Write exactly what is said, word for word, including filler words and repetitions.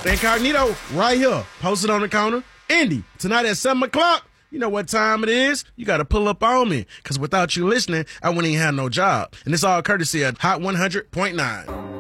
The Incognito, right here, posted on the counter. Indy, tonight at seven o'clock, you know what time it is. You got to pull up on me, because without you listening, I wouldn't even have no job. And it's all courtesy of Hot one hundred point nine.